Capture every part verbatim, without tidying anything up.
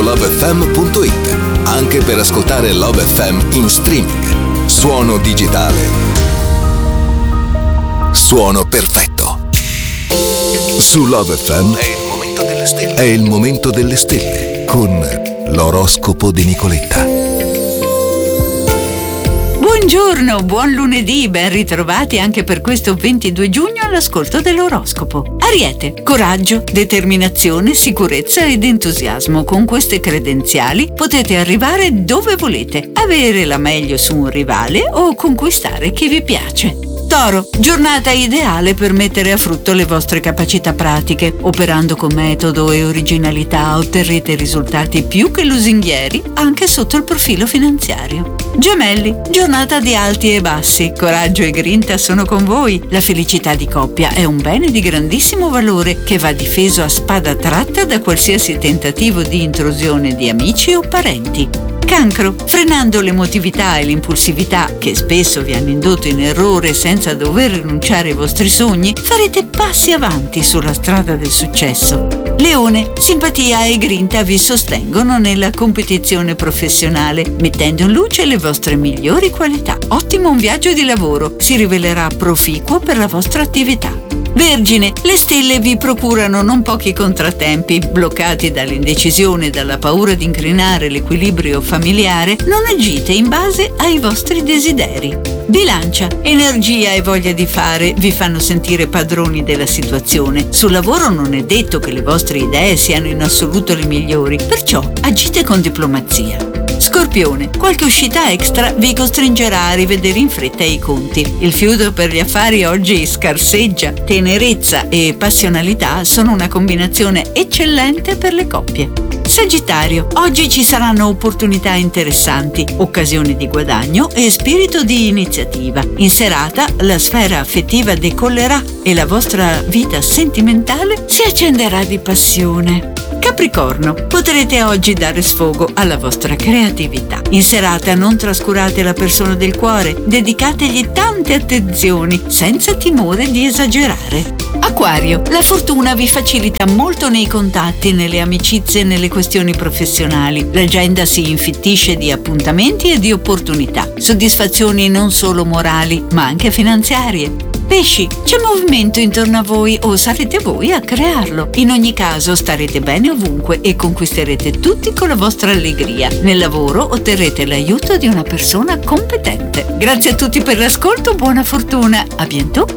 love f m punto it, anche per ascoltare Love F M in streaming. Suono digitale. Suono perfetto. Su Love F M è il momento delle stelle. È il momento delle stelle con l'oroscopo di Nicoletta. Buongiorno, buon lunedì, ben ritrovati anche per questo ventidue giugno all'ascolto dell'oroscopo. Ariete, coraggio, determinazione, sicurezza ed entusiasmo. Con queste credenziali potete arrivare dove volete, avere la meglio su un rivale o conquistare chi vi piace. Toro, giornata ideale per mettere a frutto le vostre capacità pratiche. Operando con metodo e originalità otterrete risultati più che lusinghieri anche sotto il profilo finanziario. Gemelli, giornata di alti e bassi. Coraggio e grinta sono con voi. La felicità di coppia è un bene di grandissimo valore che va difeso a spada tratta da qualsiasi tentativo di intrusione di amici o parenti. Cancro, frenando l'emotività e l'impulsività che spesso vi hanno indotto in errore senza dover rinunciare ai vostri sogni, farete passi avanti sulla strada del successo. Leone, simpatia e grinta vi sostengono nella competizione professionale, mettendo in luce le vostre migliori qualità. Ottimo un viaggio di lavoro, si rivelerà proficuo per la vostra attività. Vergine, le stelle vi procurano non pochi contrattempi. Bloccati dall'indecisione e dalla paura di incrinare l'equilibrio familiare, non agite in base ai vostri desideri. Bilancia, energia e voglia di fare vi fanno sentire padroni della situazione. Sul lavoro non è detto che le vostre idee siano in assoluto le migliori, perciò agite con diplomazia. Scorpione, qualche uscita extra vi costringerà a rivedere in fretta i conti. Il fiuto per gli affari oggi scarseggia. Tenerezza e passionalità sono una combinazione eccellente per le coppie. Sagittario, oggi ci saranno opportunità interessanti, occasioni di guadagno e spirito di iniziativa. In serata la sfera affettiva decollerà e la vostra vita sentimentale si accenderà di passione. Capricorno, potrete oggi dare sfogo alla vostra creatività. In serata non trascurate la persona del cuore, dedicategli tante attenzioni senza timore di esagerare. Acquario, la fortuna vi facilita molto nei contatti, nelle amicizie e nelle questioni professionali. L'agenda si infittisce di appuntamenti e di opportunità, soddisfazioni non solo morali ma anche finanziarie. Pesci, c'è movimento intorno a voi o sarete voi a crearlo. In ogni caso starete bene ovunque e conquisterete tutti con la vostra allegria. Nel lavoro otterrete l'aiuto di una persona competente. Grazie a tutti per l'ascolto, buona fortuna, a bientôt.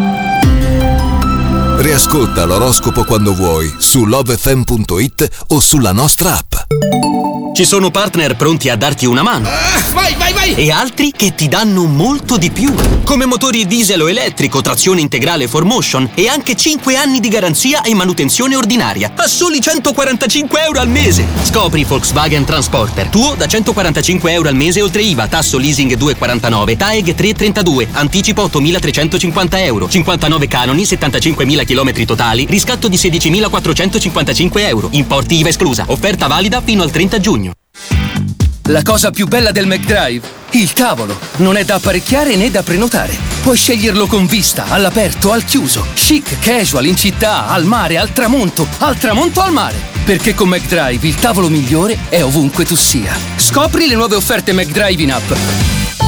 Riascolta l'oroscopo quando vuoi su love f m punto it o sulla nostra app. Ci sono partner pronti a darti una mano. Uh, vai, vai, vai! E altri che ti danno molto di più. Come motori diesel o elettrico, trazione integrale four motion e anche cinque anni di garanzia e manutenzione ordinaria a soli centoquarantacinque euro al mese. Scopri Volkswagen Transporter, tuo da centoquarantacinque euro al mese oltre I V A, tasso leasing due virgola quarantanove, T A E G tre virgola trentadue, anticipo ottomilatrecentocinquanta euro, cinquantanove canoni, settantacinquemila chilometri totali, riscatto di sedicimilaquattrocentocinquantacinque euro, importi I V A esclusa, offerta valida fino al trenta giugno. La cosa più bella del McDrive? Il tavolo. Non è da apparecchiare né da prenotare. Puoi sceglierlo con vista, all'aperto, al chiuso, chic, casual, in città, al mare, al tramonto, al tramonto al mare. Perché con McDrive il tavolo migliore è ovunque tu sia. Scopri le nuove offerte McDrive in app.